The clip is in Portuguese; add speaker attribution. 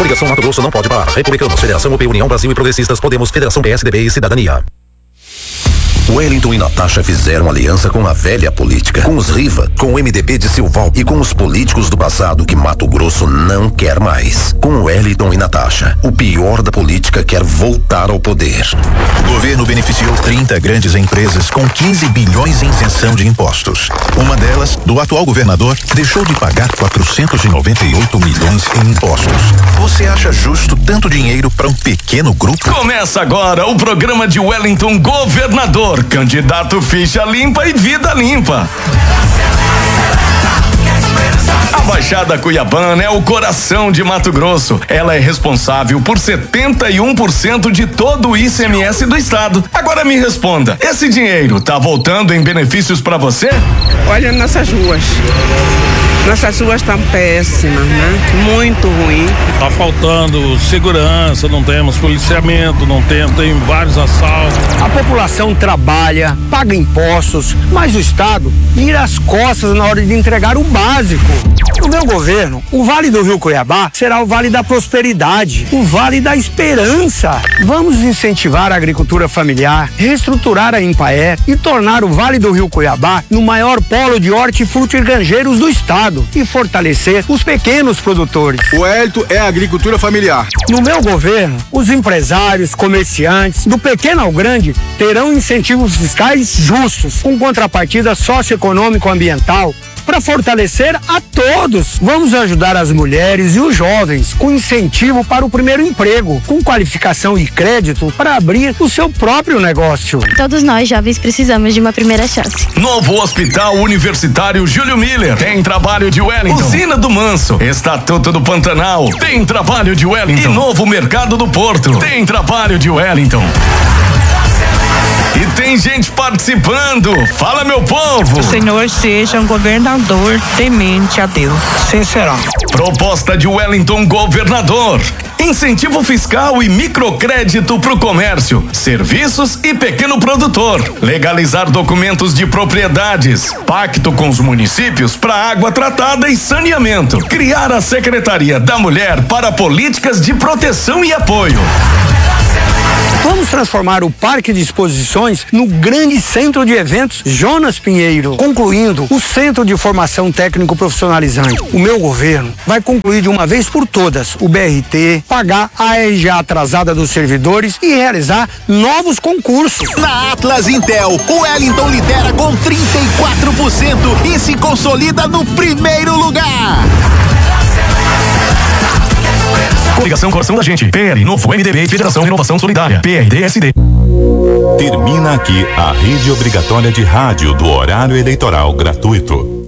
Speaker 1: Coligação Mato Grosso não pode parar. Republicanos, Federação UP, União Brasil e Progressistas, Podemos, Federação PSDB e Cidadania. Wellington e Natasha fizeram aliança com a velha política, com os Riva, com o MDB de Silval e com os políticos do passado que Mato Grosso não quer mais. Com Wellington e Natasha, o pior da política quer voltar ao poder.
Speaker 2: O governo beneficiou 30 grandes empresas com 15 bilhões em isenção de impostos. Uma delas, do atual governador, deixou de pagar 498 milhões em impostos. Você acha justo tanto dinheiro para um pequeno grupo?
Speaker 3: Começa agora o programa de Wellington Governador. Candidato ficha limpa e vida limpa. A Baixada Cuiabana é o coração de Mato Grosso. Ela é responsável por 71% de todo o ICMS do estado. Agora me responda, esse dinheiro tá voltando em benefícios para você?
Speaker 4: Olha nossas ruas. Nossas ruas estão péssimas, né? Muito ruim.
Speaker 5: Tá faltando segurança, não temos policiamento, tem vários assaltos.
Speaker 6: A população trabalha, paga impostos, mas o Estado vira as costas na hora de entregar o básico. No meu governo, o Vale do Rio Cuiabá será o Vale da Prosperidade, o Vale da Esperança. Vamos incentivar a agricultura familiar, reestruturar a Empaer e tornar o Vale do Rio Cuiabá no maior polo de hortifrutigranjeiros do estado e fortalecer os pequenos produtores.
Speaker 7: O Wellington é a agricultura familiar.
Speaker 6: No meu governo, os empresários, comerciantes, do pequeno ao grande, terão incentivos fiscais justos, com contrapartida socioeconômico-ambiental, para fortalecer a todos. Vamos ajudar as mulheres e os jovens com incentivo para o primeiro emprego, com qualificação e crédito para abrir o seu próprio negócio.
Speaker 8: Todos nós jovens precisamos de uma primeira chance.
Speaker 3: Novo Hospital Universitário Júlio Miller tem trabalho de Wellington. Usina do Manso, Estatuto do Pantanal tem trabalho de Wellington. E Novo Mercado do Porto tem trabalho de Wellington. E tem gente participando. Fala, meu povo.
Speaker 9: O Senhor seja um governador temente a Deus.
Speaker 6: Sim, será.
Speaker 3: Proposta de Wellington Governador. Incentivo fiscal e microcrédito para o comércio, serviços e pequeno produtor. Legalizar documentos de propriedades. Pacto com os municípios para água tratada e saneamento. Criar a Secretaria da Mulher para políticas de proteção e apoio.
Speaker 6: Vamos transformar o Parque de Exposições no grande centro de eventos Jonas Pinheiro, concluindo o Centro de Formação Técnico Profissionalizante. O meu governo vai concluir de uma vez por todas o BRT, pagar a RGA atrasada dos servidores e realizar novos concursos.
Speaker 2: Na Atlas Intel, o Wellington lidera com 34% e se consolida no primeiro lugar.
Speaker 3: Coligação Coração da Gente, PL, Novo MDB, Federação Renovação Solidária, PRDSD.
Speaker 10: Termina aqui a rede obrigatória de rádio do horário eleitoral gratuito.